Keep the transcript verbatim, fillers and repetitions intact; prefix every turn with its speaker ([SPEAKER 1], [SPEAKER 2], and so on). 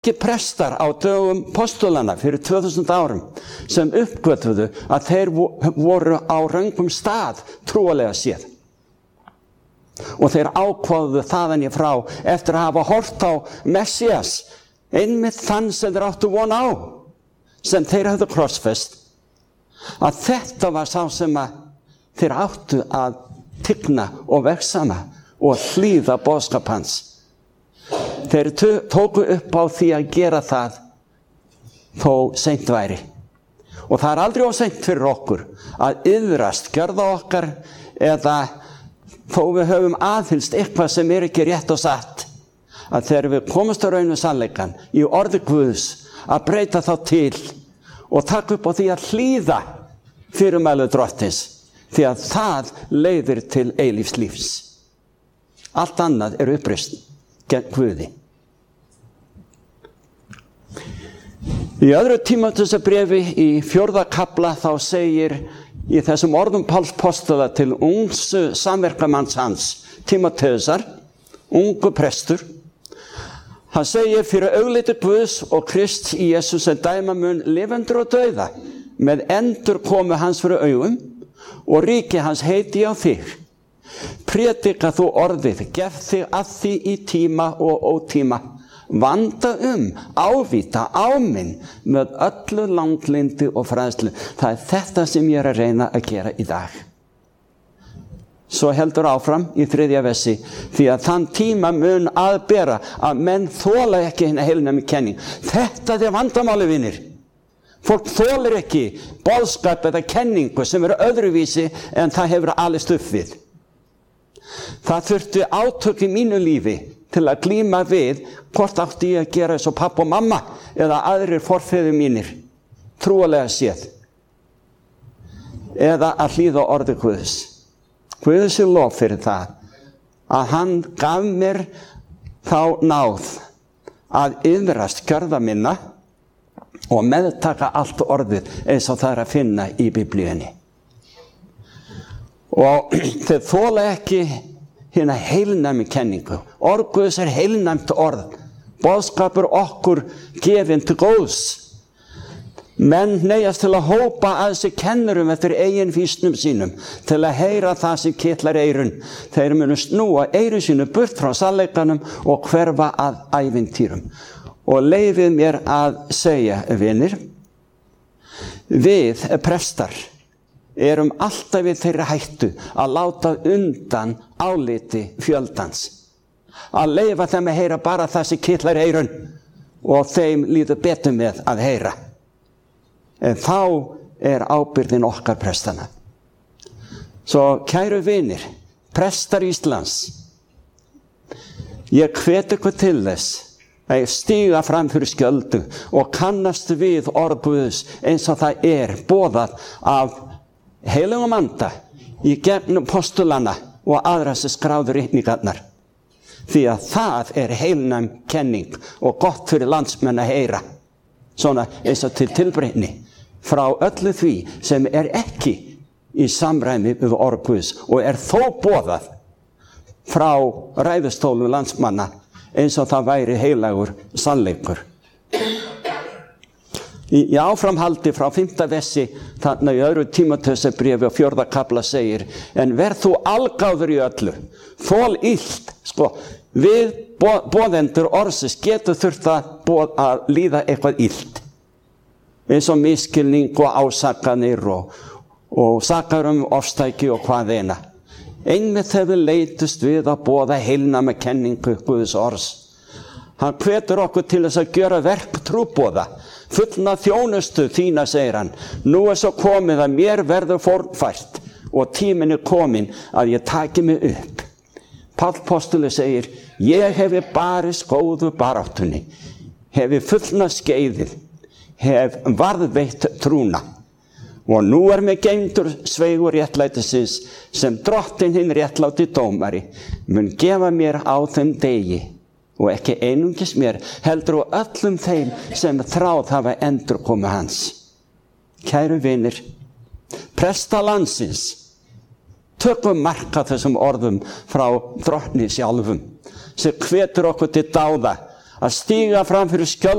[SPEAKER 1] ekki prestar á dögum postulana fyrir tvö þúsund árum sem uppgötvuðu að þeir voru á röngum stað trúarlega séð. Og þeir ákváðu þaðan í frá eftir að hafa hort á Messias, einmitt þann sem þeir áttu von á, sem þeir hafðu krossfest, að þetta var sá sem að þeir áttu að tigna og vegsama og hlýða boðskap hans. Þeir tóku upp á því að gera það þó seint væri. Og það er aldrei of seint fyrir okkur að iðrast gjörða okkar eða þó við höfum aðhylst eitthvað sem er ekki rétt og satt. Að þegar við komumst á raun við sannleikann í orði Guðs að breyta þá til og taka upp á því að hlýða fyrirmæli Drottins, því að það leiðir til eilífs lífs. Allt annað er uppreisn gegn Guði. Í öðru Tímóteusarbréfi í fjórða kafla þá segir í þessum orðum Páls postula til ungs samverkamanns hans, Tímóteusar, ungu prestur. Hann segir fyrir augliti Guðs og Krists í Jesús sem dæma mun lifendur og dauða með endur komu hans fyrir augum og ríki hans heiti á þig. Prédika þú orðið, gef þig að því í tíma og ótíma. Vanda um, ávíta, áminn með öllu langlindi og fræðslu. Það er þetta sem ég er að reyna að gera í dag. Svo heldur áfram í þriðja versi, því að þann tíma mun aðbera að menn þola ekki hina heilnæmi kenning. Þetta er vandamáli, vinir. Fólk þolir ekki boðskap eða kenningu sem eru öðruvísi en það hefur alist upp við. Það þurfti átök í mínu lífi til að glíma við hvort átti ég að gera eins og pappa og mamma eða aðrir forfeður mínir, trúarlega séð. Eða að hlýða orði Guðs. Guðs er lof fyrir það að hann gaf mér þá náð að iðrast gjörða minna og meðtaka allt orðið eins og það er að finna í Biblíunni. Og þeir þola ekki hérna heilnæmi kenningu. Orð Guðs er heilnæmt orð. Boðskapur okkur gefinn til góðs. Menn neyjast til að hópa að sig kennurum eftir eigin fýsnum sínum til að heyra það sem kitlar eyrun. Þeir munu snúa eyrun sínu burt frá sannleikanum og hverfa að ævintýrum. Og leyfið mér að segja, vinir, við prestar erum alltaf við þeirri hættu að láta undan áliti fjöldans. Að leyfa þeim að heyra bara það sem kitlar eyrun og þeim líður betur með að heyra. En þá er ábyrgðin okkar prestana. Svo kæru vinir, prestar Íslands, ég hvet ykkur til þess að stíga fram fyrir skjöldu og kannast við orð Guðs eins og það er boðað af heilugum anda í gegnum postulana og aðra sem skráður ritningarnar. Því að það er heilnæm kenning og gott fyrir landsmenn að heyra. Svona eins og til tilbreytni frá öllu því sem er ekki í samræmi við orð Guðs og er þó boðað frá ræðustólum landsmanna eins og það væri heilagur sannleikur. Í, í áframhaldi frá fimmta versi þarna í öðru Tímóteusarbréfi og fjórða kafla segir, en verð þú algáður í öllu, þol illt, sko, við boðendur orðsins getur þurft að, boð, að líða eitthvað illt, eins og misskilning og ásakanir og, og sakar um ofstæki og hvað eina. Einmitt hefur leitust við að boða heilnæma kenningu Guðs orðs. Hann hvetur okkur til þess að gjöra verk trúboða, fullna þjónustu þína, segir hann. Nú er svo komið að mér verður fornfært og tíminn er komin að ég taki mig upp. Páll postuli segir, ég hefi barist góðu baráttunni, hefi fullna skeiðið, hef varðveitt trúna. Og nú er mig geymdur sveigur réttlætisins sem Drottinn hinn réttláti dómari mun gefa mér á þeim degi. Og ekki einungis mér, heldur og öllum þeim sem þráð hafa endurkomu hans. Kæru vinir, presta landsins, tökum mark á þessum orðum frá Drottni sjálfum, sem hvetur okkur til dáða að stíga fram fyrir skjöld